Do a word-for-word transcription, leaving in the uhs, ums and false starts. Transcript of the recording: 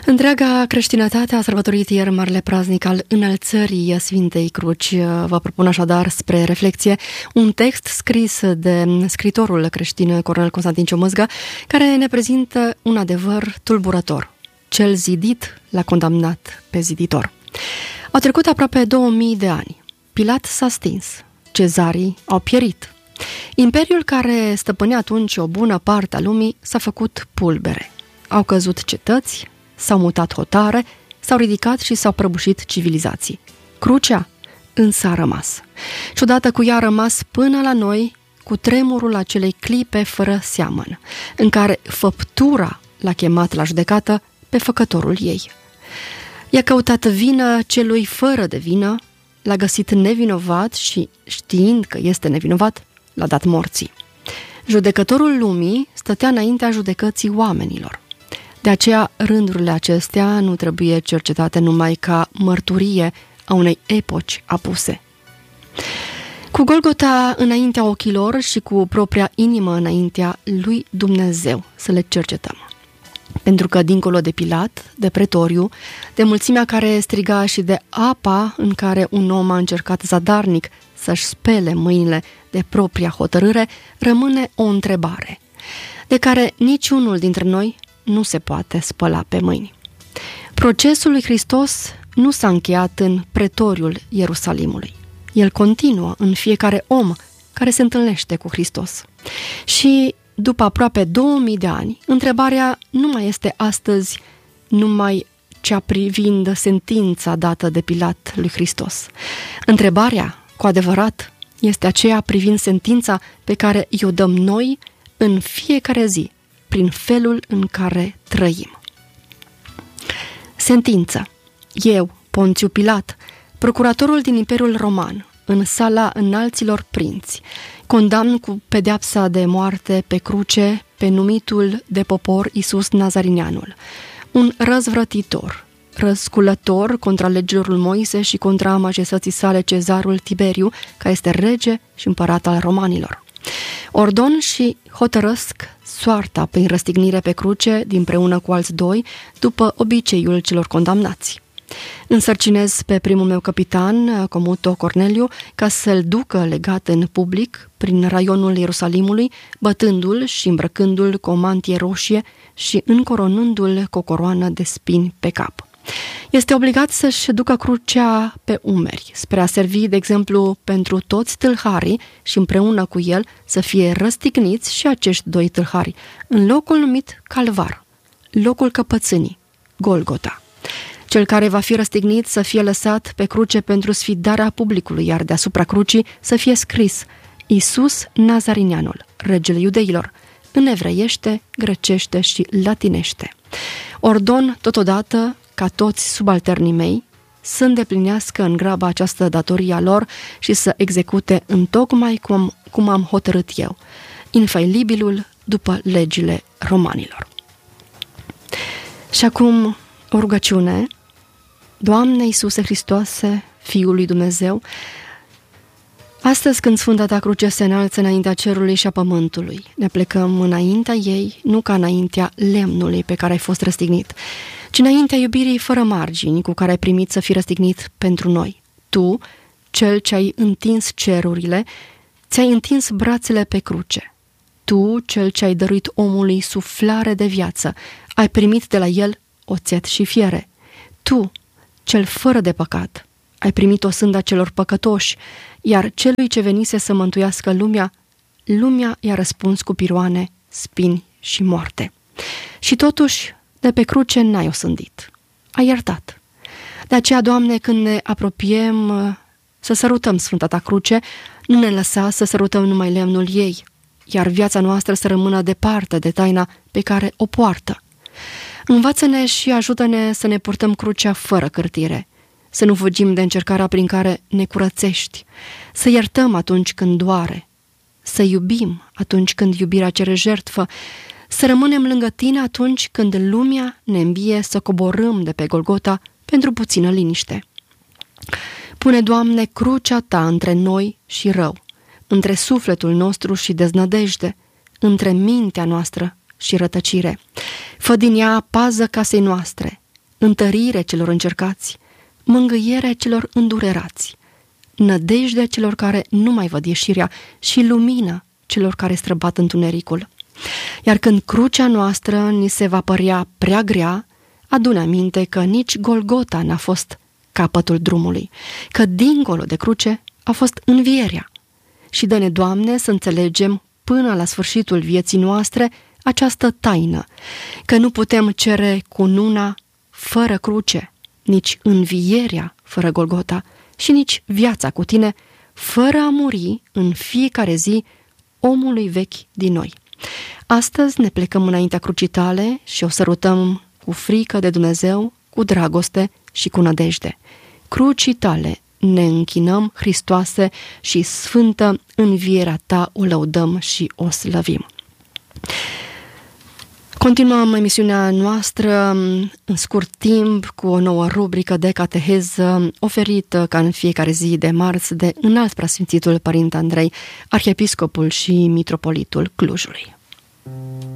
Întreaga creștinătate a sărbătorit ieri marele praznic al înălțării Sfintei Cruci. Vă propun așadar spre reflexie un text scris de scritorul creștin Cornel Constantin Ciomâzga, care ne prezintă un adevăr tulburător. Cel zidit l-a condamnat pe ziditor. Au trecut aproape două mii de ani. Pilat s-a stins. Cezarii au pierit. Imperiul care stăpânea atunci o bună parte a lumii s-a făcut pulbere. Au căzut cetăți, s-au mutat hotare, s-au ridicat și s-au prăbușit civilizații. Crucea însă a rămas. Și odată cu ea a rămas până la noi, cu tremurul acelei clipe fără seamăn, în care făptura l-a chemat la judecată pe făcătorul ei. I-a căutat vină celui fără de vină, l-a găsit nevinovat și, știind că este nevinovat, l-a dat morții. Judecătorul lumii stătea înaintea judecății oamenilor. De aceea, rândurile acestea nu trebuie cercetate numai ca mărturie a unei epoci apuse. Cu Golgota înaintea ochilor și cu propria inimă înaintea lui Dumnezeu să le cercetăm. Pentru că dincolo de Pilat, de pretoriu, de mulțimea care striga și de apa în care un om a încercat zadarnic să-și spele mâinile de propria hotărâre, rămâne o întrebare, de care niciunul dintre noi nu se poate spăla pe mâini. Procesul lui Hristos nu s-a încheiat în pretoriul Ierusalimului. El continuă în fiecare om care se întâlnește cu Hristos. Și după aproape două mii de ani, întrebarea nu mai este astăzi numai cea privind sentința dată de Pilat lui Hristos. Întrebarea, cu adevărat, este aceea privind sentința pe care i-o dăm noi în fiecare zi, prin felul în care trăim. Sentință. Eu, Ponțiu Pilat, procuratorul din Imperiul Roman, în sala înalților prinți, condamn cu pedeapsa de moarte pe cruce pe numitul de popor Iisus Nazarineanul, un răzvrătitor, răsculător contra legilor lui Moise și contra majestății sale Cezarul Tiberiu, care este rege și împărat al romanilor. Ordon și hotărăsc soarta prin răstignire pe cruce dinpreună cu alți doi, după obiceiul celor condamnați. Însărcinez pe primul meu capitan, Comuto Corneliu, ca să-l ducă legat în public prin raionul Ierusalimului, bătându-l și îmbrăcându-l cu o mantie roșie și încoronându-l cu o coroană de spini pe cap. Este obligat să-și ducă crucea pe umeri, spre a servi de exemplu pentru toți tâlharii și împreună cu el să fie răstigniți și acești doi tâlhari, în locul numit Calvar, locul căpățânii, Golgota. Cel care va fi răstignit să fie lăsat pe cruce pentru sfidarea publicului, iar deasupra crucii să fie scris Iisus Nazarineanul, regele iudeilor, în evreiește, grecește și latinește. Ordon totodată ca toți subalternii mei să îndeplinească în grabă această datorie a lor și să execute întocmai cum, cum am hotărât eu, infailibilul după legile romanilor. Și acum o rugăciune. Doamne Iisuse Hristoase, Fiul lui Dumnezeu, astăzi când Sfânta Ta Cruce se înalță înaintea cerului și a pământului, ne plecăm înaintea ei, nu ca înaintea lemnului pe care ai fost răstignit, ci înaintea iubirii fără margini cu care ai primit să fii răstignit pentru noi. Tu, Cel ce ai întins cerurile, ți-ai întins brațele pe cruce. Tu, Cel ce ai dăruit omului suflare de viață, ai primit de la el oțet și fiere. Tu, Cel fără de păcat, ai primit o sânda celor păcătoși, iar celui ce venise să mântuiască lumea, lumea i-a răspuns cu piroane, spini și moarte. Și totuși, de pe cruce n-ai osândit. Ai iertat. De aceea, Doamne, când ne apropiem să sărutăm Sfânta Ta Cruce, nu ne lăsa să sărutăm numai lemnul ei, iar viața noastră să rămână departe de taina pe care o poartă. Învață-ne și ajută-ne să ne purtăm crucea fără cârtire, să nu fugim de încercarea prin care ne curățești, să iertăm atunci când doare, să iubim atunci când iubirea cere jertfă, să rămânem lângă Tine atunci când lumea ne îmbie să coborâm de pe Golgota pentru puțină liniște. Pune, Doamne, crucea Ta între noi și rău, între sufletul nostru și deznădejde, între mintea noastră și rătăcire. Fă din ea pază casei noastre, întărire celor încercați, mângâiere celor îndurerați, nădejde celor care nu mai văd ieșirea și lumină celor care străbat întunericul. Iar când crucea noastră ni se va părea prea grea, adune aminte că nici Golgota n-a fost capătul drumului, că dincolo de cruce a fost învierea. Și dă-ne, Doamne, să înțelegem până la sfârșitul vieții noastre această taină, că nu putem cere cununa fără cruce, nici învierea fără Golgota și nici viața cu tine fără a muri în fiecare zi omului vechi din noi. Astăzi ne plecăm înaintea crucii tale și o sărutăm cu frică de Dumnezeu, cu dragoste și cu nădejde. Crucii tale ne închinăm, Hristoase, și sfântă învierea ta o lăudăm și o slăvim. Continuăm emisiunea noastră în scurt timp cu o nouă rubrică de cateheză oferită ca în fiecare zi de marți de Înalt Preasfințitul Părinte Andrei, arhiepiscopul și mitropolitul Clujului.